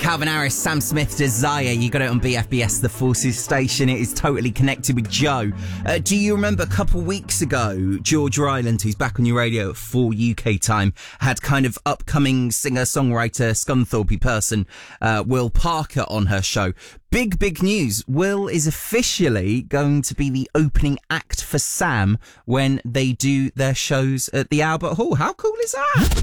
Calvin Harris, Sam Smith, Desire. You got it on BFBS, the Forces station. It is totally connected with Joe. Do you remember a couple weeks ago, Georgia Island, who's back on your radio at 4 UK time, had kind of upcoming singer-songwriter, Scunthorpe person, Will Parker on her show. Big news. Will is officially going to be the opening act for Sam when they do their shows at the Albert Hall. How cool is that?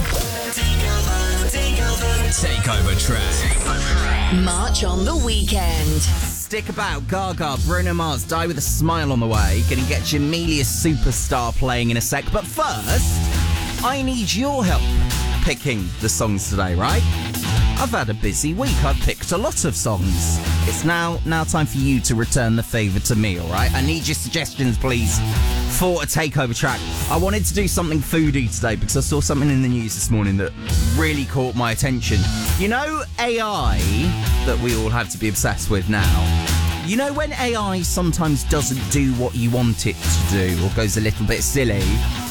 Takeover track. March on the weekend. Stick about. Gaga, Bruno Mars, Die With a Smile on the way. Gonna get Jamelia Superstar playing in a sec. But first, I need your help picking the songs today, right? I've had a busy week. I've picked a lot of songs. It's now time for you to return the favour to me, all right? I need your suggestions, please, for a takeover track. I wanted to do something foodie today because I saw something in the news this morning that really caught my attention. You know AI that we all have to be obsessed with now? You know when AI sometimes doesn't do what you want it to do or goes a little bit silly?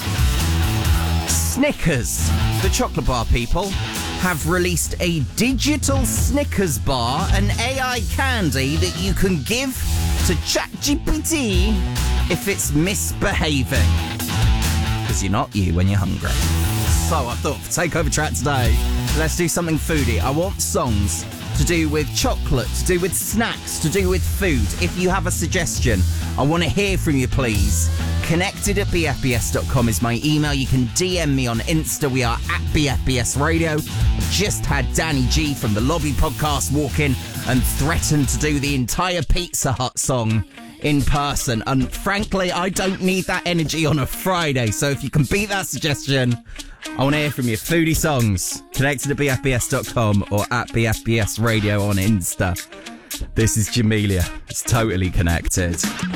Snickers, the chocolate bar people, have released a digital Snickers bar, an AI candy that you can give to ChatGPT if it's misbehaving. Because you're not you when you're hungry. So I thought for Takeover Track today, let's do something foodie. I want songs to do with chocolate, to do with snacks, to do with food. If you have a suggestion, I want to hear from you, please. Connected@bfbs.com is my email. You can DM me on Insta. We are at BFBS Radio. I've just had Danny G from the Lobby Podcast walk in and threaten to do the entire Pizza Hut song in person. And frankly, I don't need that energy on a Friday. So if you can beat that suggestion, I want to hear from you. Foodie songs. Connected@bfbs.com or at BFBS Radio on Insta. This is Jamelia. It's totally connected.